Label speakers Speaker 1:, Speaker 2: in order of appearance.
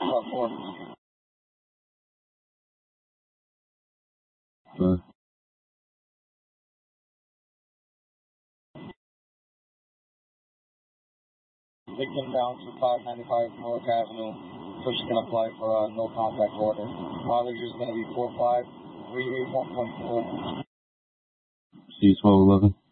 Speaker 1: 4. Victim down to 595 North Avenue. Push can apply for a no contact order. Mileage is going to be 4538.14.
Speaker 2: C1211.